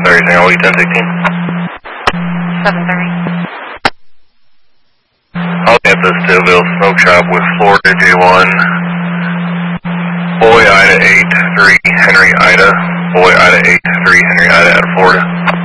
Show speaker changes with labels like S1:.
S1: 730, Tango 1016.
S2: 730.
S1: I'll get the Stillville Smoke Shop with Florida J1. Boy Ida 83 Henry Ida. Boy Ida 83 Henry Ida out of Florida.